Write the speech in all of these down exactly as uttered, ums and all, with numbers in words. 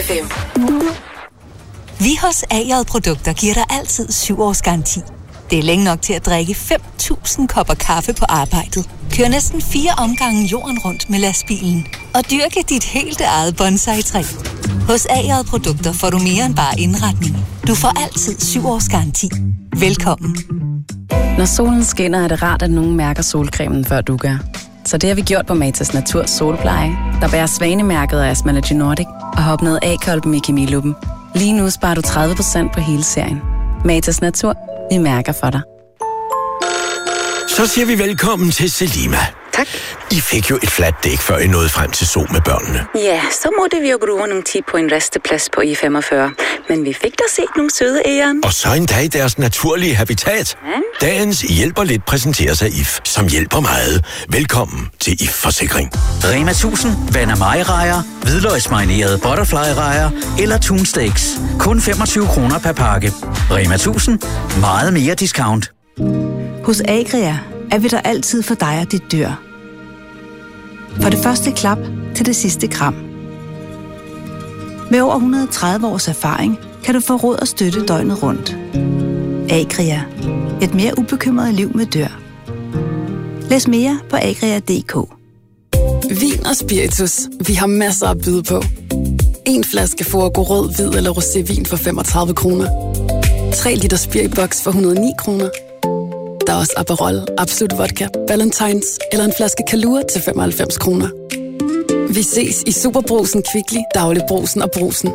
F M. Vi hos A J Produkter giver dig altid syv års garanti. Det er længe nok til at drikke fem tusind kopper kaffe på arbejdet. Kør næsten fire omgange jorden rundt med lastbilen. Og dyrke dit helt eget bonsai-træ. Hos A J Produkter får du mere end bare indretning. Du får altid syv års garanti. Velkommen. Når solen skinner, er det rart, at nogen mærker solcremen, før du gør. Så det har vi gjort på Matas Naturs Solpleje, der bærer svanemærket af Asmalogy Nordic og har opnået A-kolben i kemiluppen. Lige nu sparer du tredive procent på hele serien. Matas Natur, vi mærker for dig. Så siger vi velkommen til Selima. Tak. I fik jo et fladt dæk, før I nåede frem til Zoo med børnene. Ja, så måtte vi jo bruge nogle tid på en resteplads på I femogfyrre. Men vi fik da set nogle søde æren. Og så endda i deres naturlige habitat. Ja. Dagens hjælper lidt præsenteres af I F, som hjælper meget. Velkommen til I F Forsikring. Rema tusind, Van Amai-rejer, hvidløgsmarinerede butterfly-rejer eller Tun Steaks. Kun femogtyve kroner per pakke. Rema tusind, meget mere discount. Hos Agria er vi der altid for dig og dit dyr. For det første klap til det sidste kram. Med over et hundrede og tredive års erfaring kan du få råd og støtte døgnet rundt. Agria. Et mere ubekymret liv med dyr. Læs mere på agria punktum d k. Vin og spiritus. Vi har masser at byde på. En flaske Forgo rød, hvid eller rosévin for femogtredive kroner. tre liter spiriboks for et hundrede og ni kroner. Der er også Aperol, Absolut Vodka, Valentines eller en flaske Kalua til femoghalvfems kroner. Vi ses i Superbrugsen, Kvickly, Dagligbrugsen og Brugsen.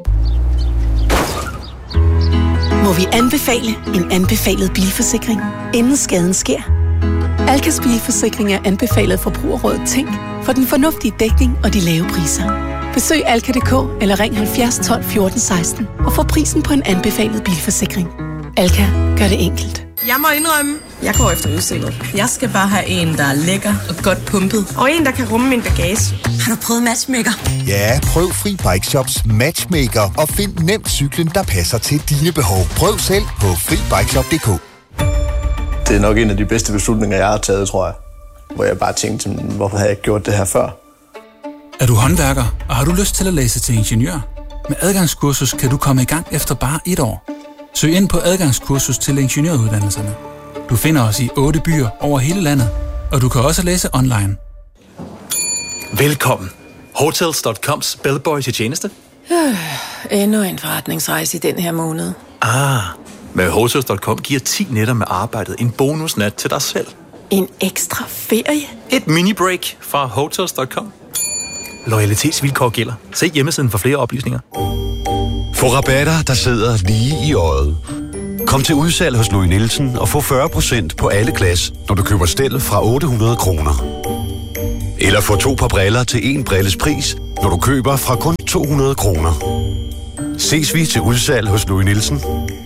Må vi anbefale en anbefalet bilforsikring, inden skaden sker? Alkas bilforsikring er anbefalet forbrugerrådet Tænk for den fornuftige dækning og de lave priser. Besøg alka punktum d k eller ring halvfjerds tolv fjorten seksten og få prisen på en anbefalet bilforsikring. Alka gør det enkelt. Jeg må indrømme, jeg går efter udseende. Jeg skal bare have en, der er lækker og godt pumpet. Og en, der kan rumme min bagage. Har du prøvet Matchmaker? Ja, prøv Fri Bike Shops Matchmaker og find nemt cyklen, der passer til dine behov. Prøv selv på fri bike shop punktum d k. Det er nok en af de bedste beslutninger, jeg har taget, tror jeg. Hvor jeg bare tænkte, hvorfor havde jeg ikke gjort det her før? Er du håndværker, og har du lyst til at læse til ingeniør? Med adgangskursus kan du komme i gang efter bare et år. Søg ind på adgangskursus til ingeniøruddannelserne. Du finder os i otte byer over hele landet, og du kan også læse online. Velkommen. Hotels punktum coms bellboy til tjeneste. Øh, endnu en forretningsrejse i den her måned. Ah, med Hotels punktum com giver ti nætter med arbejdet en bonusnat til dig selv. En ekstra ferie? Et mini-break fra Hotels punktum com. Loyalitetsvilkår gælder. Se hjemmesiden for flere oplysninger. Få rabatter, der sidder lige i øjet. Kom til udsalg hos Louis Nielsen og få fyrre procent på alle glas, når du køber stel fra otte hundrede kroner. Eller få to par briller til en brilles pris, når du køber fra kun to hundrede kroner. Ses vi til udsalg hos Louis Nielsen.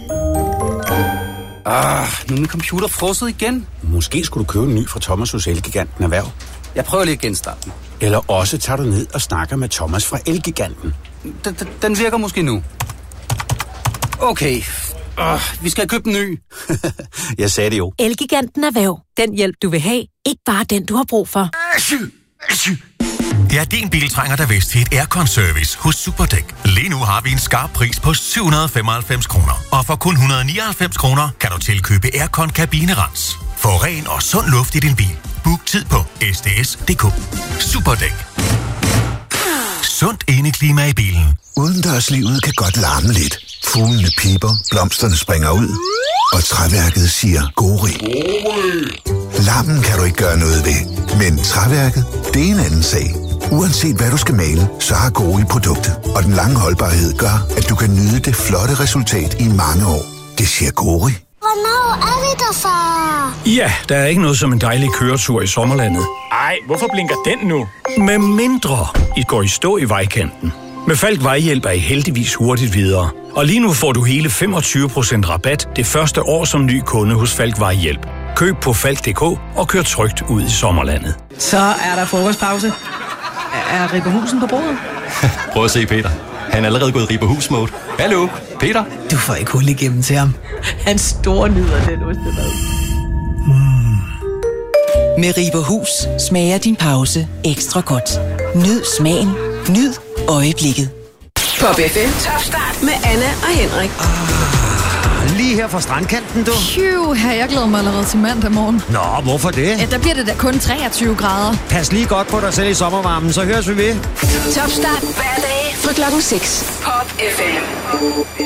Ah, nu er min computer frosset igen. Måske skulle du købe en ny fra Thomas hos Elgiganten Erhverv. Jeg prøver lige at genstarte den. Eller også tager du ned og snakker med Thomas fra Elgiganten. Den, den virker måske nu. Okay. Uh, vi skal have købt en ny. Jeg sagde det jo. Elgiganten Erhverv. Den hjælp, du vil have. Ikke bare den, du har brug for. Det er din bil trænger der vist til et aircon-service hos Superdæk. Lige nu har vi en skarp pris på syv hundrede og femoghalvfems kroner. Og for kun et hundrede og nioghalvfems kroner kan du tilkøbe aircon kabinerens. Få ren og sund luft i din bil. Book tid på s d s punktum d k. Superdæk. Sundt indeklima i bilen. Udendørslivet kan godt larme lidt. Fuglene piper, blomsterne springer ud, og træværket siger gori. Larmen kan du ikke gøre noget ved, men træværket, det er en anden sag. Uanset hvad du skal male, så har Gori produktet, og den lange holdbarhed gør, at du kan nyde det flotte resultat i mange år. Det siger Gori. Hvornår er vi der, far? Ja, der er ikke noget som en dejlig køretur i sommerlandet. Ej, hvorfor blinker den nu? Med mindre I går i stå i vejkanten. Med Falk Vejhjælp er I heldigvis hurtigt videre. Og lige nu får du hele femogtyve procent rabat det første år som ny kunde hos Falk Vejhjælp. Køb på falk punktum d k og kør trygt ud i sommerlandet. Så er der frokostpause. Er Ripper Husen på bordet? Prøv at se, Peter. Han er allerede gået i Ripper Hus-mode. Hallo, Peter? Du får ikke hul igennem til ham. Han store nyder den ostemad. Mm. Med Ripper Hus smager din pause ekstra godt. Nyd smagen. Nyd øjeblikket. Pop F M. Top start med Anna og Henrik. Ah, lige her fra strandkanten, du. Phew, her, jeg glæder mig allerede til mandag morgen. Nå, hvorfor det? Ja, der bliver det da kun treogtyve grader. Pas lige godt på dig selv i sommervarmen, så høres vi ved. Top start hver dag fra klokken seks. Pop F M.